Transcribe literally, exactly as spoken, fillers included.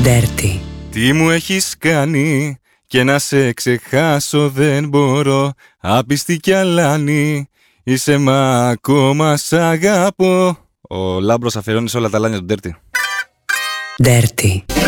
Dirty. Τι μου έχεις κάνει και να σε ξεχάσω δεν μπορώ. Άπιστη κι αλάνη, είσαι μα ακόμα σ' αγαπώ. Ο Λάμπρος αφιερώνει σε όλα τα λάνια του Dirty. Dirty.